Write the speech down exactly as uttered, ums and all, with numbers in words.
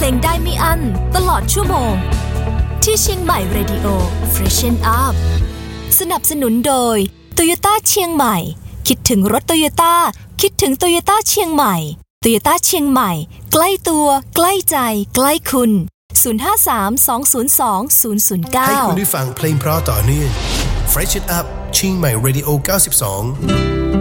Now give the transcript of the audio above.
งได้ไม่อั้นตลอดชั่วโมงที่เชียงใหม่ Radio Freshen Up สนับสนุนโดย Toyota เชียงใหม่คิดถึงรถ Toyota คิดถึง Toyota เชียงใหม่ Toyota เชียงใหม่ใกล้ตัวใกล้ใจใกล้คุณศูนย์ ห้า สาม สอง ศูนย์ สอง ศูนย์ ศูนย์ เก้าให้คุณได้ฟังเพลงเพราะต่อเนื่อง Freshen Up เชียงใหม่ Radio เก้าสิบสอง